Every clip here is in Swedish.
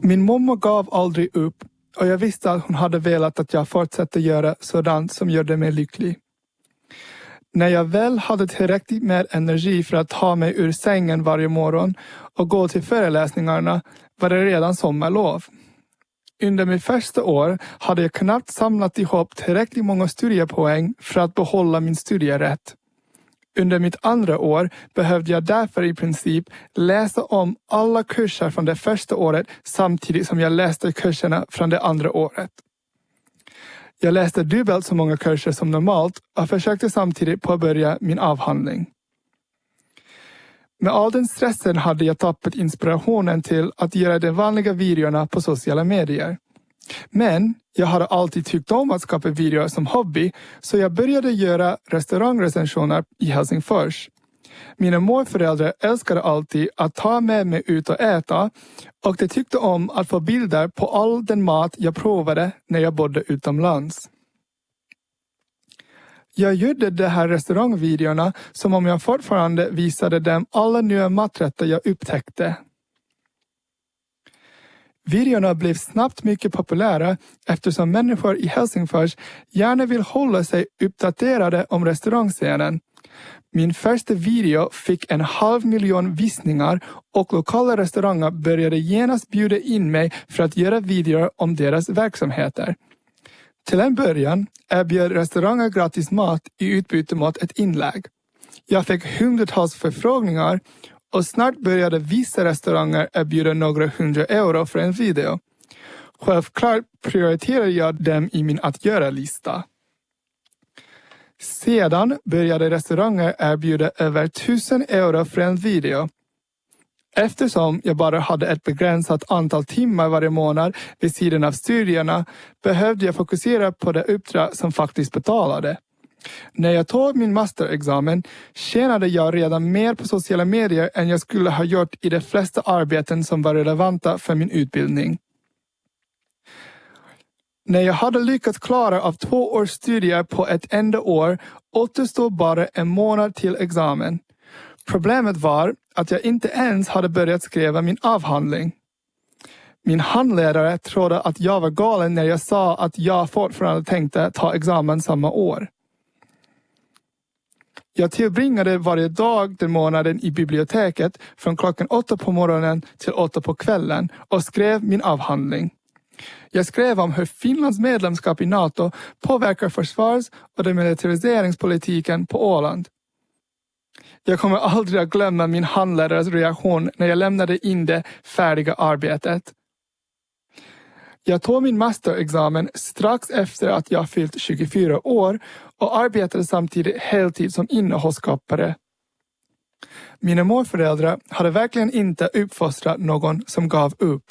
Min mamma gav aldrig upp och jag visste att hon hade velat att jag fortsatte göra sådant som gjorde mig lycklig. När jag väl hade tillräckligt med energi för att ta mig ur sängen varje morgon och gå till föreläsningarna var det redan sommarlov. Under mitt första år hade jag knappt samlat ihop tillräckligt många studiepoäng för att behålla min studierätt. Under mitt andra år behövde jag därför i princip läsa om alla kurser från det första året samtidigt som jag läste kurserna från det andra året. Jag läste dubbelt så många kurser som normalt och försökte samtidigt påbörja min avhandling. Med all den stressen hade jag tappat inspirationen till att göra de vanliga videorna på sociala medier. Men jag hade alltid tyckt om att skapa videor som hobby, så jag började göra restaurangrecensioner i Helsingfors. Mina morföräldrar älskade alltid att ta med mig ut och äta, och de tyckte om att få bilder på all den mat jag provade när jag bodde utomlands. Jag gjorde de här restaurangvideorna som om jag fortfarande visade dem alla nya maträtter jag upptäckte. Videorna blev snabbt mycket populära eftersom människor i Helsingfors gärna vill hålla sig uppdaterade om restaurangscenen. Min första video fick 500 000 visningar och lokala restauranger började genast bjuda in mig för att göra videor om deras verksamheter. Till en början erbjöd restauranger gratis mat i utbyte mot ett inlägg. Jag fick hundratals förfrågningar och snart började vissa restauranger erbjuda några 100 euro för en video. Självklart prioriterade jag dem i min att göra-lista. Sedan började restauranger erbjuda över 1000 euro för en video. Eftersom jag bara hade ett begränsat antal timmar varje månad vid sidan av studierna behövde jag fokusera på det uppdrag som faktiskt betalade. När jag tog min masterexamen tjänade jag redan mer på sociala medier än jag skulle ha gjort i de flesta arbeten som var relevanta för min utbildning. När jag hade lyckats klara av 2 års studier på ett enda år återstod bara en månad till examen. Problemet var att jag inte ens hade börjat skriva min avhandling. Min handledare trodde att jag var galen när jag sa att jag fortfarande tänkte ta examen samma år. Jag tillbringade varje dag den månaden i biblioteket från klockan 8 på morgonen till 8 på kvällen och skrev min avhandling. Jag skrev om hur Finlands medlemskap i NATO påverkar försvars- och demilitariseringspolitiken på Åland. Jag kommer aldrig att glömma min handlärares reaktion när jag lämnade in det färdiga arbetet. Jag tog min masterexamen strax efter att jag fyllt 24 år och arbetade samtidigt heltid som innehållsskapare. Mina morföräldrar hade verkligen inte uppfostrat någon som gav upp.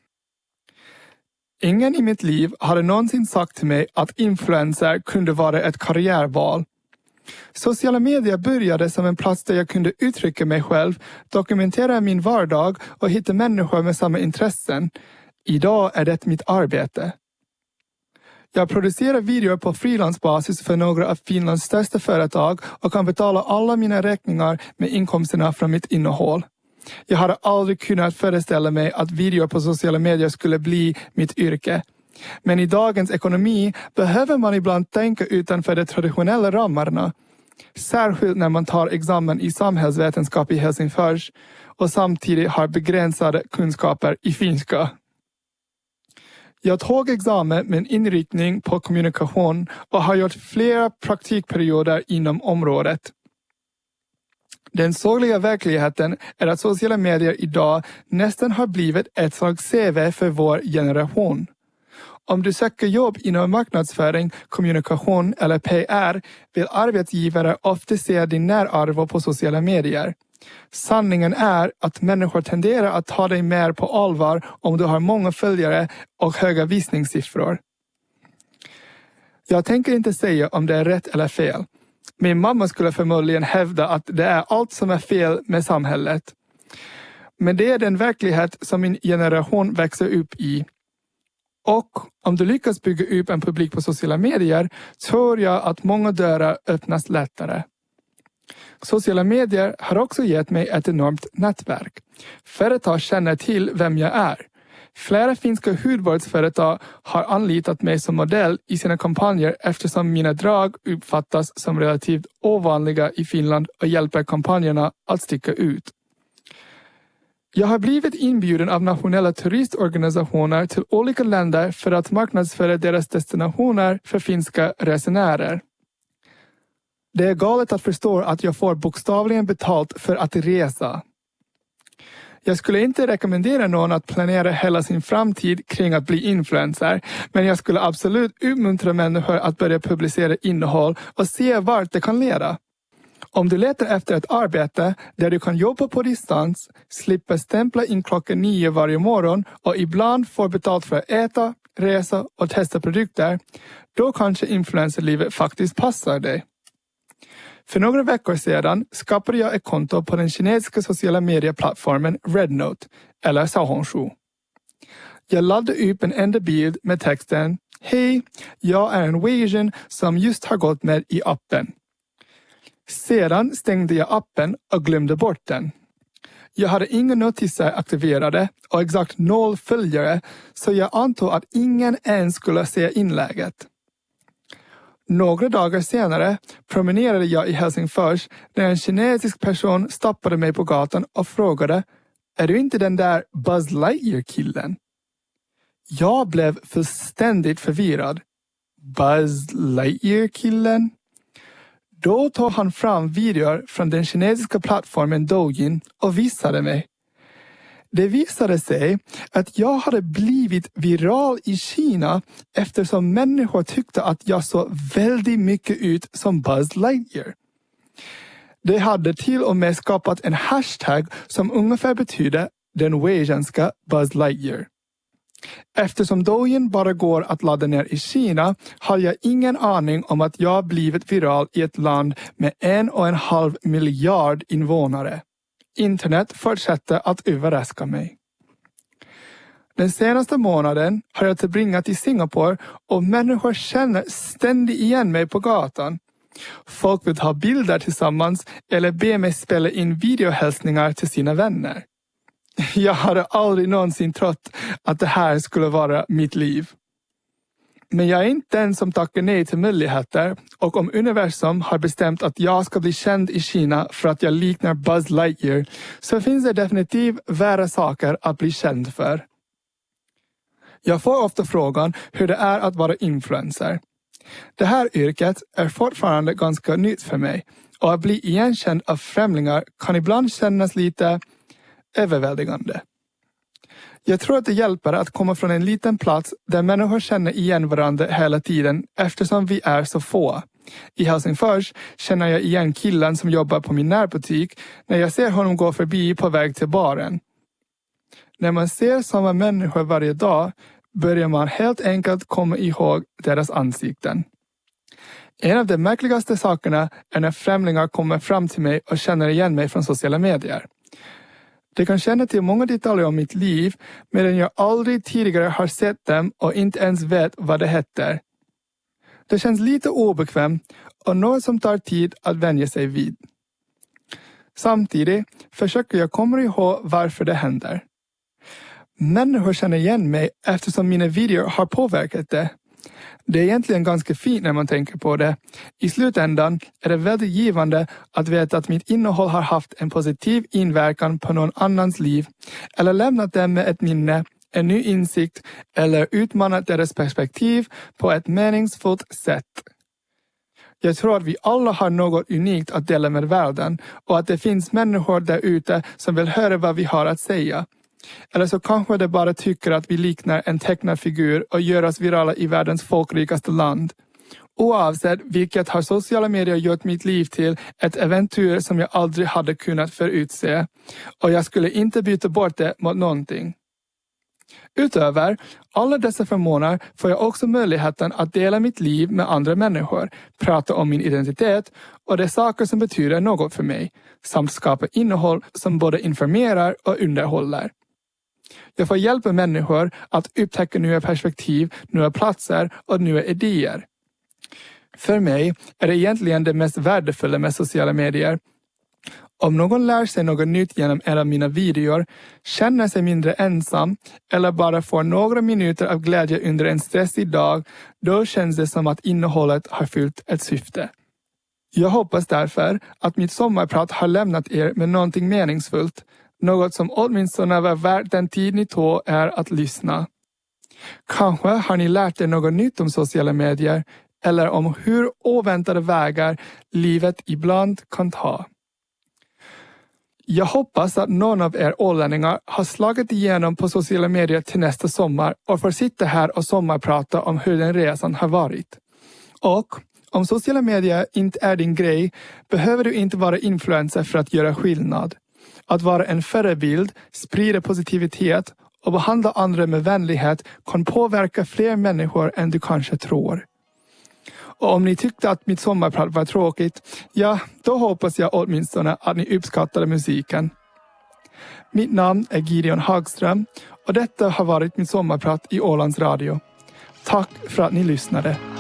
Ingen i mitt liv hade någonsin sagt till mig att influencer kunde vara ett karriärval. Sociala medier började som en plats där jag kunde uttrycka mig själv, dokumentera min vardag och hitta människor med samma intressen. Idag är det mitt arbete. Jag producerar videor på frilansbasis för några av Finlands största företag och kan betala alla mina räkningar med inkomsterna från mitt innehåll. Jag hade aldrig kunnat föreställa mig att videor på sociala medier skulle bli mitt yrke. Men i dagens ekonomi behöver man ibland tänka utanför de traditionella ramarna. Särskilt när man tar examen i samhällsvetenskap i Helsingfors och samtidigt har begränsade kunskaper i finska. Jag tog examen med en inriktning på kommunikation och har gjort flera praktikperioder inom området. Den sorgliga verkligheten är att sociala medier idag nästan har blivit ett slags CV för vår generation. Om du söker jobb inom marknadsföring, kommunikation eller PR vill arbetsgivare ofta se din närvaro på sociala medier. Sanningen är att människor tenderar att ta dig mer på allvar om du har många följare och höga visningssiffror. Jag tänker inte säga om det är rätt eller fel. Min mamma skulle förmodligen hävda att det är allt som är fel med samhället. Men det är den verklighet som min generation växer upp i. Och om du lyckas bygga upp en publik på sociala medier tror jag att många dörrar öppnas lättare. Sociala medier har också gett mig ett enormt nätverk. Företag känner till vem jag är. Flera finska hudvårdsföretag har anlitat mig som modell i sina kampanjer eftersom mina drag uppfattas som relativt ovanliga i Finland och hjälper kampanjerna att sticka ut. Jag har blivit inbjuden av nationella turistorganisationer till olika länder för att marknadsföra deras destinationer för finska resenärer. Det är galet att förstå att jag får bokstavligen betalt för att resa. Jag skulle inte rekommendera någon att planera hela sin framtid kring att bli influencer, men jag skulle absolut uppmuntra människor att börja publicera innehåll och se vart det kan leda. Om du letar efter ett arbete där du kan jobba på distans, slippa stämpla in 9:00 varje morgon och ibland få betalt för att äta, resa och testa produkter, då kanske influencerlivet faktiskt passar dig. För några veckor sedan skapade jag ett konto på den kinesiska sociala medieplattformen Rednote, eller Xiaohongshu. Jag laddade upp en enda bild med texten "Hej, jag är en Weijian som just har gått med i appen." Sedan stängde jag appen och glömde bort den. Jag hade inga notiser aktiverade och exakt 0 följare, så jag antog att ingen ens skulle se inlägget. Några dagar senare promenerade jag i Helsingfors när en kinesisk person stoppade mig på gatan och frågade: "Är du inte den där Buzz Lightyear-killen?" Jag blev fullständigt förvirrad. Buzz Lightyear-killen? Då tog han fram videor från den kinesiska plattformen Douyin och visade mig. Det visade sig att jag hade blivit viral i Kina eftersom människor tyckte att jag såg väldigt mycket ut som Buzz Lightyear. Det hade till och med skapat en hashtag som ungefär betyder den weijianska Buzz Lightyear. Eftersom Douyin bara går att ladda ner i Kina har jag ingen aning om att jag blivit viral i ett land med 1,5 miljard invånare. Internet fortsätter att överraska mig. Den senaste månaden har jag tillbringat i Singapore och människor känner ständigt igen mig på gatan. Folk vill ha bilder tillsammans eller be mig spela in videohälsningar till sina vänner. Jag hade aldrig någonsin trott att det här skulle vara mitt liv. Men jag är inte den som tackar nej till möjligheter, och om universum har bestämt att jag ska bli känd i Kina för att jag liknar Buzz Lightyear, så finns det definitivt värre saker att bli känd för. Jag får ofta frågan hur det är att vara influencer. Det här yrket är fortfarande ganska nytt för mig, och att bli igenkänd av främlingar kan ibland kännas lite överväldigande. Jag tror att det hjälper att komma från en liten plats där människor känner igen varandra hela tiden eftersom vi är så få. I Helsingfors känner jag igen killen som jobbar på min närbutik när jag ser honom gå förbi på väg till baren. När man ser samma människor varje dag börjar man helt enkelt komma ihåg deras ansikten. En av de märkligaste sakerna är när främlingar kommer fram till mig och känner igen mig från sociala medier. De kan känna till många detaljer om mitt liv, medan jag aldrig tidigare har sett dem och inte ens vet vad det heter. Det känns lite obekvämt och något som tar tid att vänja sig vid. Samtidigt försöker jag komma ihåg varför det händer. Människor känner igen mig eftersom mina videor har påverkat det. Det är egentligen ganska fint när man tänker på det. I slutändan är det väldigt givande att veta att mitt innehåll har haft en positiv inverkan på någon annans liv, eller lämnat dem med ett minne, en ny insikt eller utmanat deras perspektiv på ett meningsfullt sätt. Jag tror att vi alla har något unikt att dela med världen och att det finns människor där ute som vill höra vad vi har att säga. Eller så kanske de bara tycker att vi liknar en tecknad figur och gör oss virala i världens folkrikaste land. Oavsett vilket har sociala medier gjort mitt liv till ett äventyr som jag aldrig hade kunnat förutse. Och jag skulle inte byta bort det mot någonting. Utöver alla dessa förmåner får jag också möjligheten att dela mitt liv med andra människor, prata om min identitet och de saker som betyder något för mig, samt skapa innehåll som både informerar och underhåller. Jag får hjälpa människor att upptäcka nya perspektiv, nya platser och nya idéer. För mig är det egentligen det mest värdefulla med sociala medier. Om någon lär sig något nytt genom en av mina videor, känner sig mindre ensam eller bara får några minuter av glädje under en stressig dag, då känns det som att innehållet har fyllt ett syfte. Jag hoppas därför att mitt sommarprat har lämnat er med någonting meningsfullt, något som åtminstone var värt den tid ni tog är att lyssna. Kanske har ni lärt er något nytt om sociala medier eller om hur oväntade vägar livet ibland kan ta. Jag hoppas att någon av er ålänningar har slagit igenom på sociala medier till nästa sommar och får sitta här och sommarprata om hur den resan har varit. Och om sociala medier inte är din grej behöver du inte vara influencer för att göra skillnad. Att vara en förebild, sprida positivitet och behandla andra med vänlighet kan påverka fler människor än du kanske tror. Och om ni tyckte att mitt sommarprat var tråkigt, ja, då hoppas jag åtminstone att ni uppskattade musiken. Mitt namn är Gideon Hagström och detta har varit mitt sommarprat i Ålands Radio. Tack för att ni lyssnade.